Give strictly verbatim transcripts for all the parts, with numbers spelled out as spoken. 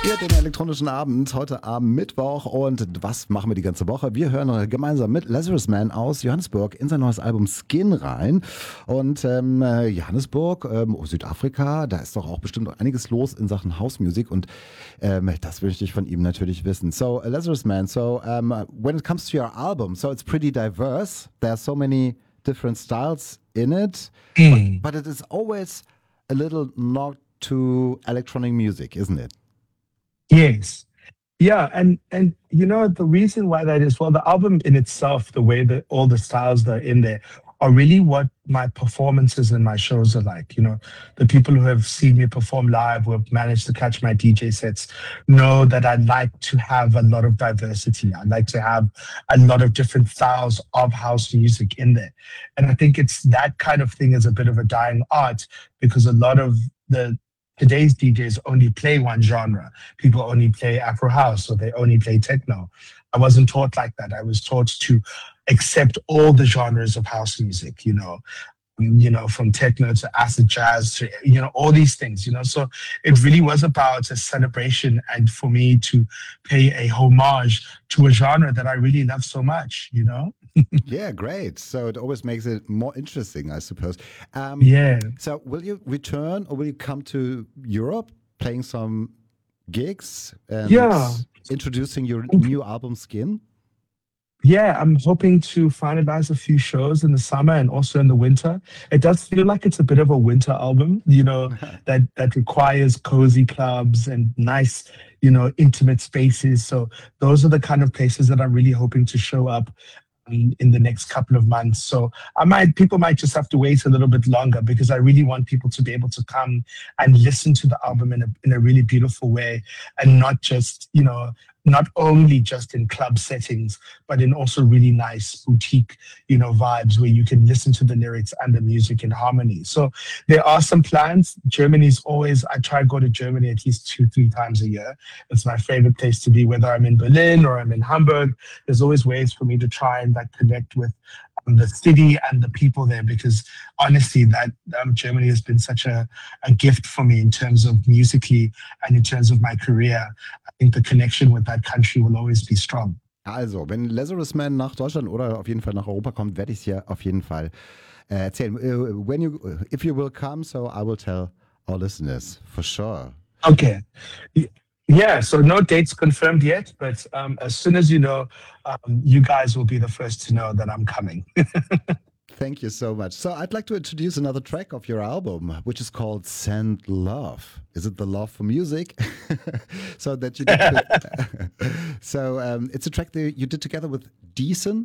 Ihr den elektronischen Abend, heute Abend Mittwoch und was machen wir die ganze Woche? Wir hören gemeinsam mit Lazarus Man aus Johannesburg in sein neues Album Skin rein und ähm, Johannesburg, ähm, Südafrika, da ist doch auch bestimmt einiges los in Sachen House Music und ähm, das möchte ich von ihm natürlich wissen. So, Lazarus Man, so um, when it comes to your album, so it's pretty diverse, there are so many different styles in it, Mm. but, but it is always a little not to electronic music, isn't it? Yes. Yeah, and and you know the reason why that is, well, the album in itself, the way that all the styles that are in there are really what my performances and my shows are like. You know, the people who have seen me perform live, who have managed to catch my D J sets, know that I like to have a lot of diversity. I like to have a lot of different styles of house music in there. And I think it's that kind of thing is a bit of a dying art because a lot of the today's D Js only play one genre. People only play Afro house or they only play techno. I wasn't taught like that. I was taught to accept all the genres of house music, you know, you know, from techno to acid jazz to, you know, all these things, you know. So it really was about a celebration and for me to pay a homage to a genre that I really love so much, you know. Yeah, great. So it always makes it more interesting, I suppose. Um, Yeah. So will you return or will you come to Europe playing some gigs and Yeah. introducing your new album Skin? Yeah, I'm hoping to finalize a few shows in the summer and also in the winter. It does feel like it's a bit of a winter album, you know, that that requires cozy clubs and nice, you know, intimate spaces. So those are the kind of places that I'm really hoping to show up um, in the next couple of months. So I might people might just have to wait a little bit longer because I really want people to be able to come and listen to the album in a in a really beautiful way and not just, you know, not only just in club settings, but in also really nice boutique, you know, vibes where you can listen to the lyrics and the music in harmony. So there are some plans. Germany's always, I try to go to Germany at least two, three times a year. It's my favorite place to be, whether I'm in Berlin or I'm in Hamburg. There's always ways for me to try and like connect with um, the city and the people there because honestly, that um, Germany has been such a, a gift for me in terms of musically and in terms of my career. I think the connection with that country will always be strong. Also, wenn Lazarus Man nach Deutschland oder auf jeden Fall nach Europa kommt, werde ich es ja auf jeden Fall äh, erzählen. Uh, when you, if you will come, so I will tell our listeners for sure. Okay. Yeah, so no dates confirmed yet, but um, as soon as you know, um, you guys will be the first to know that I'm coming. Thank you so much. So I'd like to introduce another track of your album, which is called Send Love. Is it the love for music? so that you did with, so um, it's a track that you did together with Deeson.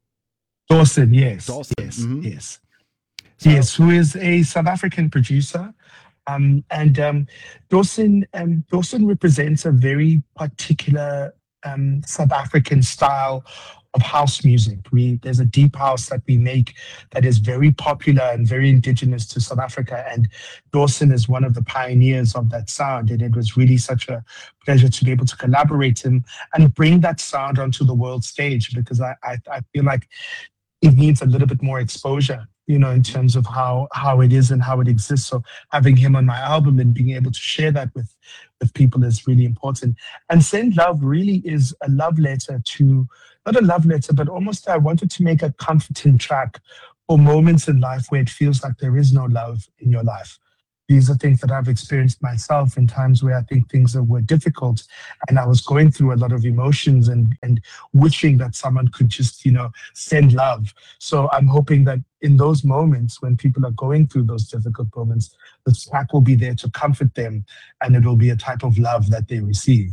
Dawson, yes. Dawson. Yes, Mhm. yes. So- Yes, who is a South African producer. Um, and um, Dawson, um, Dawson represents a very particular um, South African style of house music. We there's a deep house that we make that is very popular and very indigenous to South Africa. And Dawson is one of the pioneers of that sound. And it was really such a pleasure to be able to collaborate him and bring that sound onto the world stage because I, I, I feel like it needs a little bit more exposure, you know, in terms of how how it is and how it exists. So having him on my album and being able to share that with with people is really important. And Send Love really is a love letter to, not a love letter, but almost I wanted to make a comforting track for moments in life where it feels like there is no love in your life. These are things that I've experienced myself in times where I think things that were difficult and I was going through a lot of emotions and, and wishing that someone could just, you know, send love. So I'm hoping that in those moments when people are going through those difficult moments, the track will be there to comfort them and it will be a type of love that they receive.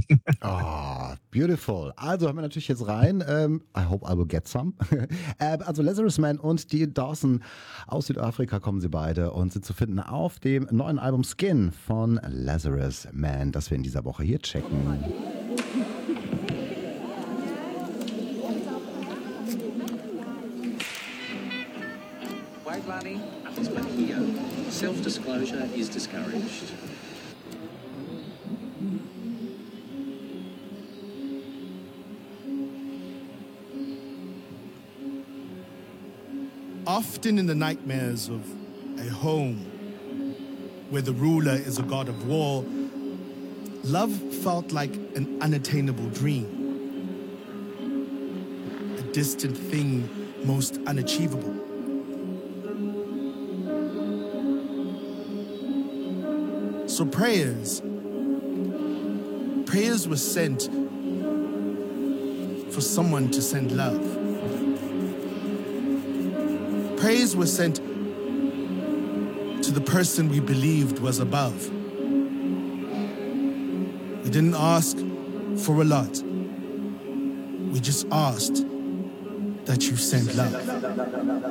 Oh, beautiful. Also hören wir natürlich jetzt rein. Ähm, I hope I will get some. äh, also Lazarus Man und die Dawson aus Südafrika kommen sie beide und sind zu finden auf dem neuen Album Skin von Lazarus Man, das wir in dieser Woche hier checken. Wait, Lani, this one here. Self-disclosure is discouraged. Often in the nightmares of a home where the ruler is a god of war, love felt like an unattainable dream, a distant thing most unachievable. So prayers, prayers were sent for someone to send love. Prayers were sent to the person we believed was above. We didn't ask for a lot. We just asked that you send love.